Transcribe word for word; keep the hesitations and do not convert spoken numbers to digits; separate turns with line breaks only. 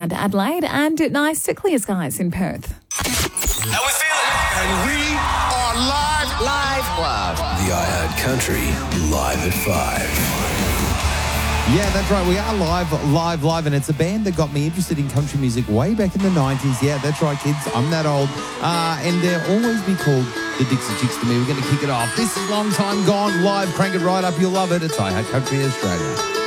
outside Adelaide, and nice to clear skies in Perth.
How we feeling? And we are live, live, live.
The iHeartCountry Live at five.
Yeah, that's right. We are live, live, live, and it's a band that got me interested in country music way back in the nineties. Yeah, that's right, kids. I'm that old. Uh, and they'll always be called the Dixie Chicks to me. We're going to kick it off. This is Long Time Gone, live. Crank it right up. You'll love it. It's iHeartCountry Australia.